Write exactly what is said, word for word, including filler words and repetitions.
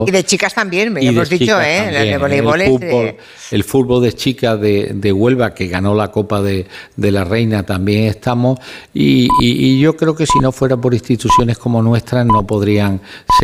Y de chicas también, y hemos de dicho, chicas ¿eh? también. El voleibol el es fútbol, de... el fútbol de chicas de, de Huelva, que ganó la Copa de, de la Reina, también estamos. Y, y, y yo creo que si no fuera por instituciones como nuestras, no podrían ser